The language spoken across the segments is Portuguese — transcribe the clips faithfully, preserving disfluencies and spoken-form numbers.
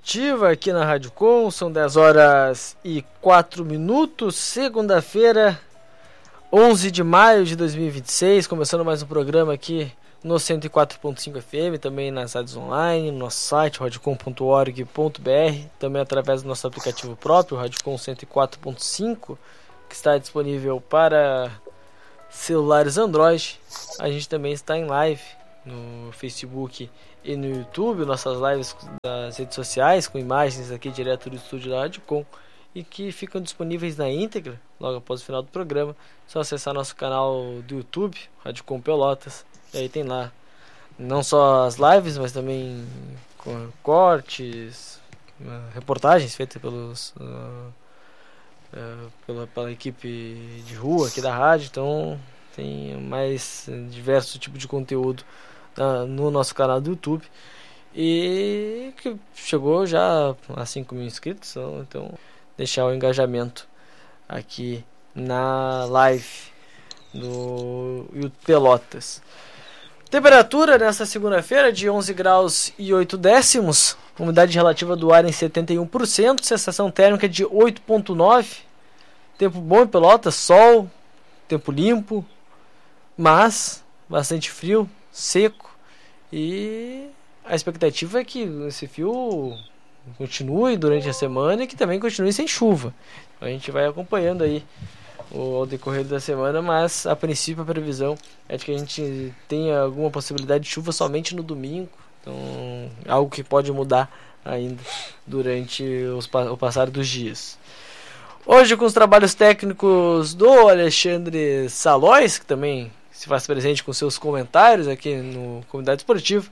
Esportiva aqui na Rádio Com. São dez horas e quatro minutos, segunda-feira, onze de maio de dois mil e vinte e seis, começando mais um programa aqui no cento e quatro ponto cinco F M, também nas rádios online, no nosso site radiocom ponto org ponto b r, também através do nosso aplicativo próprio, Radiocom cento e quatro ponto cinco, que está disponível para celulares Android. A gente também está em live no Facebook e no YouTube, nossas lives das redes sociais, com imagens aqui direto do estúdio da Radiocom, e que ficam disponíveis na íntegra logo após o final do programa. Só acessar nosso canal do YouTube, Radiocom Pelotas, e aí tem lá não só as lives, mas também cortes, reportagens feitas pelos uh, uh, pela, pela equipe de rua aqui da rádio. Então tem mais diversos tipos de conteúdo uh, no nosso canal do YouTube, e que chegou já a cinco mil inscritos. Então deixar o engajamento aqui na live do YouTube Pelotas. Temperatura nesta segunda-feira de onze graus e oito décimos, umidade relativa do ar em setenta e um por cento, sensação térmica de oito ponto nove. Tempo bom em Pelotas, sol, tempo limpo, mas bastante frio, seco, e a expectativa é que esse frio continue durante a semana e que também continue sem chuva. A gente vai acompanhando aí o, ao decorrer da semana, mas a princípio a previsão é de que a gente tenha alguma possibilidade de chuva somente no domingo. Então, algo que pode mudar ainda durante os, o passar dos dias. Hoje, com os trabalhos técnicos do Alexandre Salóis, que também se faz presente com seus comentários aqui no Comunidade Esportiva.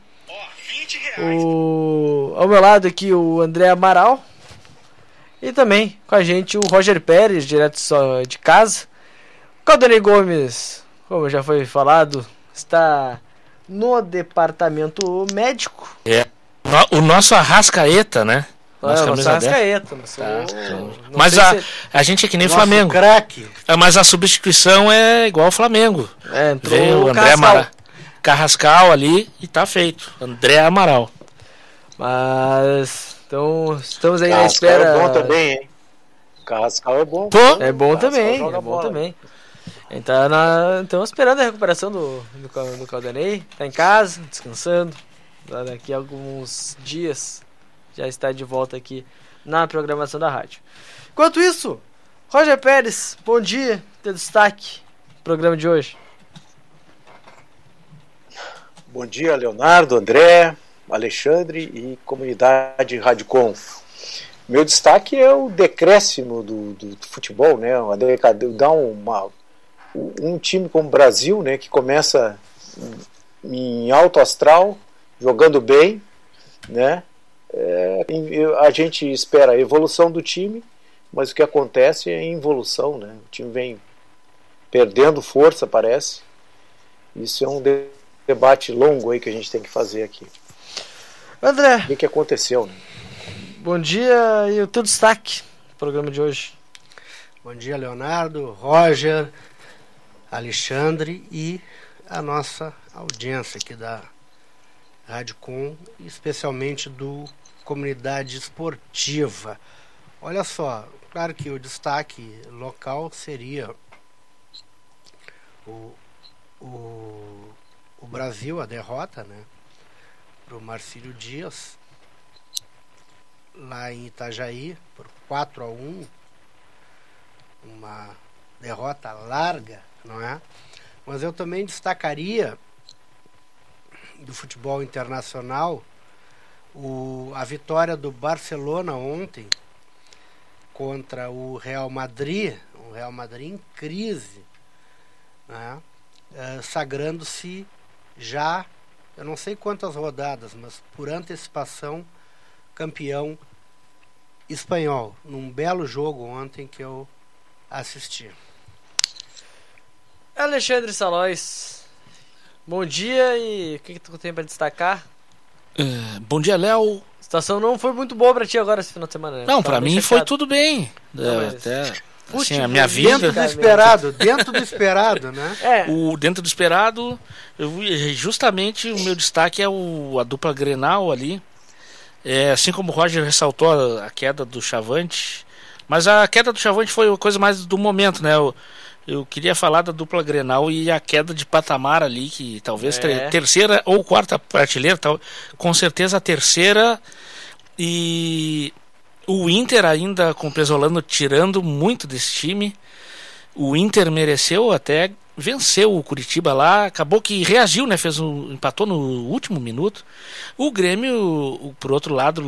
O, ao meu lado aqui o André Amaral, e também com a gente o Roger Pérez, direto de casa. O Caldanei Gomes, como já foi falado, está no departamento médico. É, o nosso Arrascaeta, né? Nossa, nossa Arrascaeta. Tá. Mas a, se... a gente é que nem nosso Flamengo. Craque. Mas a substituição é igual ao Flamengo. É, entrou Veio o André Amaral. Carrascal ali e tá feito. André Amaral. Mas então estamos aí Carrascal na espera. É bom também, hein? Carrascal é bom. Pô, é bom também, é bom bola. também. Então, na... então esperando a recuperação do, do, do Caldanei. Tá em casa, descansando. Daqui a alguns dias já está de volta aqui na programação da rádio. Enquanto isso, Roger Pérez, bom dia, teu destaque no programa de hoje. Bom dia, Leonardo, André, Alexandre e comunidade Radiocom. Meu destaque é o decréscimo do, do, do futebol, né? Dá uma, um time como o Brasil, né, que começa em alto astral, jogando bem, né? É, a gente espera a evolução do time, mas o que acontece é involução, né? O time vem perdendo força, parece. Isso é um de debate longo aí que a gente tem que fazer aqui. André, o que, que aconteceu, né? Bom dia, e o teu destaque no programa de hoje? Bom dia, Leonardo, Roger, Alexandre e a nossa audiência aqui da Radiocom, especialmente do Comunidade Esportiva. Olha só, claro que o destaque local seria o, o O Brasil, a derrota, né, para o Marcílio Dias, lá em Itajaí, por quatro a um, uma derrota larga, não é? Mas eu também destacaria do futebol internacional o, a vitória do Barcelona ontem contra o Real Madrid, um Real Madrid em crise, né, uh, sagrando-se já, eu não sei quantas rodadas, mas por antecipação, campeão espanhol, num belo jogo ontem que eu assisti. Alexandre Salóis, bom dia, e o que, que tu tem para destacar? Uh, bom dia, Léo. A situação não foi muito boa para ti agora esse final de semana, né? Não, para mim chateado. Foi tudo bem. Não, mas... Até... Assim, a minha vida dentro do esperado, dentro do esperado, né? É. O dentro do esperado, eu, justamente o meu destaque é o, a dupla Grenal ali, É, assim como o Roger ressaltou a, a queda do Chavante, mas a queda do Chavante foi a coisa mais do momento, né? Eu, eu queria falar da dupla Grenal e a queda de patamar ali, que talvez É. terceira ou quarta prateleira, tal, com certeza a terceira, e o Inter ainda com o Pesolano tirando muito desse time. O Inter mereceu até, venceu o Curitiba lá, acabou que reagiu, né? Fez um, empatou no último minuto. O Grêmio, por outro lado,